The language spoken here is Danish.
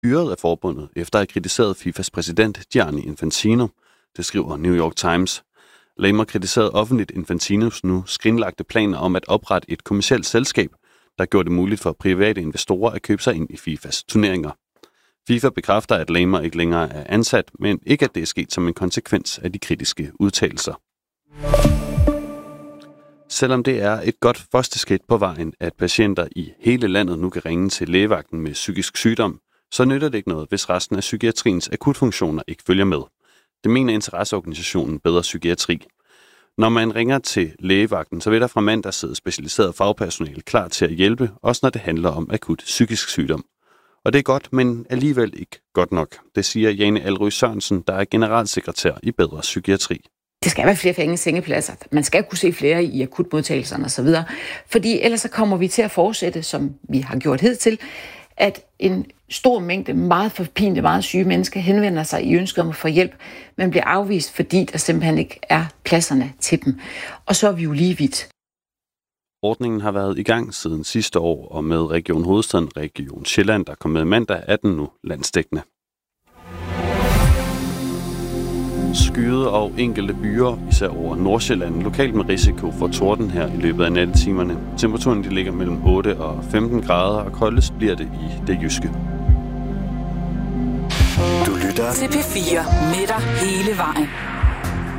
fyret af forbundet efter at have kritiseret FIFAs præsident Gianni Infantino. Det skriver New York Times. Lamer kritiserede offentligt Infantinos nu skrinlagte planer om at oprette et kommercielt selskab, der gjorde det muligt for private investorer at købe sig ind i FIFAs turneringer. FIFA bekræfter, at Lamer ikke længere er ansat, men ikke at det er sket som en konsekvens af de kritiske udtalelser. Selvom det er et godt første skridt på vejen, at patienter i hele landet nu kan ringe til lægevagten med psykisk sygdom, så nytter det ikke noget, hvis resten af psykiatriens akutfunktioner ikke følger med. Det mener interesseorganisationen Bedre Psykiatri. Når man ringer til lægevagten, så vil der fra mandag sidde specialiseret fagpersonale klar til at hjælpe, også når det handler om akut psykisk sygdom. Og det er godt, men alligevel ikke godt nok. Det siger Jane Alrø Sørensen, der er generalsekretær i Bedre Psykiatri. Det skal være flere sengepladser. Man skal kunne se flere i akutmodtagelserne osv. Fordi ellers så kommer vi til at fortsætte, som vi har gjort hidtil, at en stor mængde meget forpinte, meget syge mennesker henvender sig i ønsket om at få hjælp, men bliver afvist, fordi der simpelthen ikke er pladserne til dem. Og så er vi jo lige vidt. Ordningen har været i gang siden sidste år, og med Region Hovedstaden, Region Sjælland, der kom med mandag, er den nu landsdækkende. Skyde og enkelte byer, især over Nordsjælland, lokalt med risiko for torden her i løbet af nattetimerne. Temperaturen ligger mellem 8 og 15 grader, og koldest bliver det i det jyske. Du lytter til P4 med dig hele vejen.